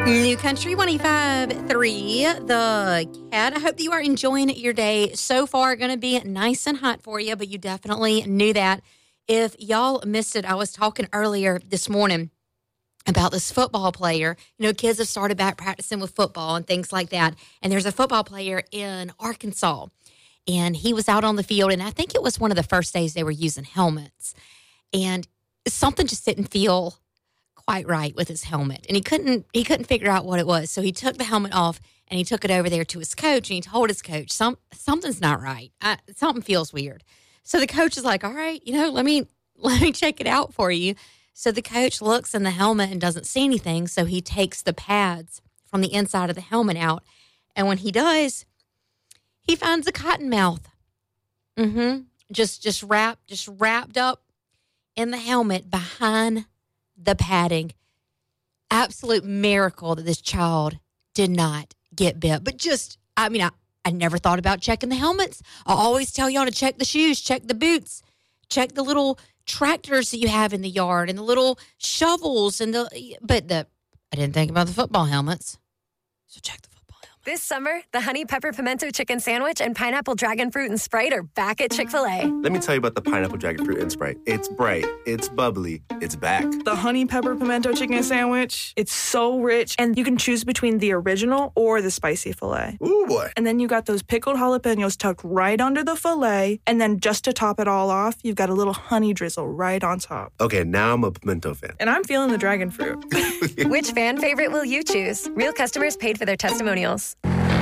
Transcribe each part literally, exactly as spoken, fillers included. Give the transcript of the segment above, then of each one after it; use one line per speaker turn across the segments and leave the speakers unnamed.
New Country one oh five point three, The Cat. I hope that you are enjoying your day so far. Going to be nice and hot for you, but you definitely knew that. If y'all missed it, I was talking earlier this morning about this football player. You know, kids have started back practicing with football and things like that. And there's a football player in Arkansas, and he was out on the field, and I think it was one of the first days they were using helmets. And something just didn't feel quite right with his helmet, and he couldn't he couldn't figure out what it was. So he took the helmet off and he took it over there to his coach, and he told his coach, Some something's not right. I, something feels weird. So the coach is like, all right, you know, let me let me check it out for you. So the coach looks in the helmet and doesn't see anything. So he takes the pads from the inside of the helmet out, and when he does, he finds a cottonmouth. Mm-hmm. Just just wrapped just wrapped up in the helmet behind the padding. Absolute miracle that this child did not get bit. But just, I mean, I, I never thought about checking the helmets. I always tell y'all to check the shoes, check the boots, check the little tractors that you have in the yard and the little shovels and the, but the, I didn't think about the football helmets. So check the football helmet.
This summer, the Honey Pepper Pimento Chicken Sandwich and Pineapple Dragon Fruit and Sprite are back at Chick-fil-A.
Let me tell you about the Pineapple Dragon Fruit and Sprite. It's bright, it's bubbly, it's back.
The Honey Pepper Pimento Chicken Sandwich, it's so rich, and you can choose between the original or the spicy filet.
Ooh, boy.
And then you got those pickled jalapenos tucked right under the filet, and then just to top it all off, you've got a little honey drizzle right on top.
Okay, now I'm a pimento fan.
And I'm feeling the dragon fruit.
Which fan favorite will you choose? Real customers paid for their testimonials.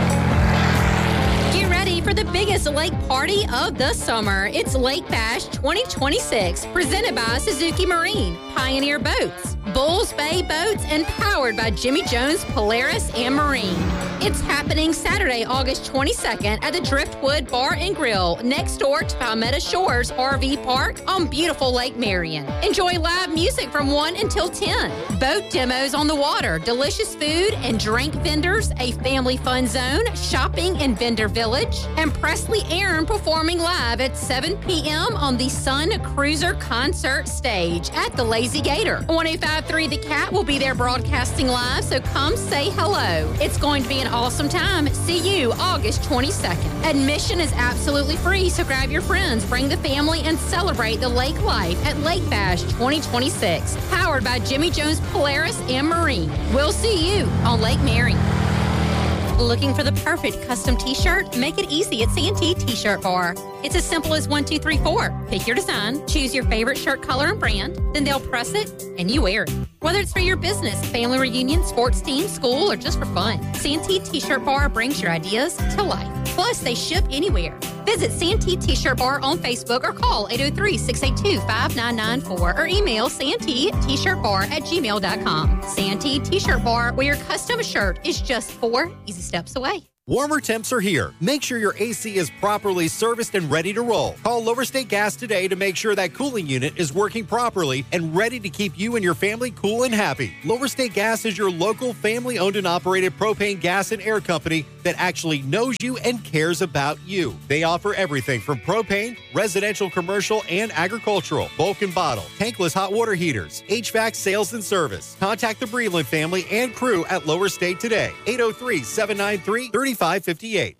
Get ready for the biggest lake party of the summer. It's Lake Bash twenty twenty-six, presented by Suzuki Marine, Pioneer Boats, Bulls Bay Boats, and powered by Jimmy Jones Polaris and Marine. It's happening Saturday, August twenty-second at the Driftwood Bar and Grill next door to Palmetto Shores R V Park on beautiful Lake Marion. Enjoy live music from one until ten, boat demos on the water, delicious food and drink vendors, a family fun zone, shopping and vendor village, and Presley Aaron performing live at seven p.m. on the Sun Cruiser concert stage at the Lazy Gator. one oh five point three The Cat will be there broadcasting live, so come say hello. It's going to be an awesome time. See you August twenty-second. Admission is absolutely free, so grab your friends, bring the family, and celebrate the lake life at Lake Bash twenty twenty-six, powered by Jimmy Jones Polaris and Marine. We'll see you on Lake Marion. Looking for the perfect custom t-shirt? Make it easy at Santee T-Shirt Bar. It's as simple as one, two, three, four. Pick your design, choose your favorite shirt color and brand, then they'll press it and you wear it. Whether it's for your business, family reunion, sports team, school, or just for fun, Santee T-Shirt Bar brings your ideas to life. Plus, they ship anywhere. Visit Santee T-Shirt Bar on Facebook or call eight oh three, six eight two, five nine nine four or email Santee T-Shirt Bar at gmail dot com. Santee T-Shirt Bar, where your custom shirt is just four easy steps away.
Warmer temps are here. Make sure your A C is properly serviced and ready to roll. Call Lower State Gas today to make sure that cooling unit is working properly and ready to keep you and your family cool and happy. Lower State Gas is your local family-owned and operated propane gas and air company that actually knows you and cares about you. They offer everything from propane, residential, commercial, and agricultural, bulk and bottle, tankless hot water heaters, H V A C sales and service. Contact the Breland family and crew at Lower State today. eight oh three, seven nine three, three five five eight.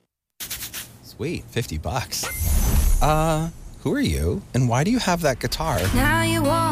Sweet, fifty bucks. Uh, who are you? And why do you have that guitar?
Now you want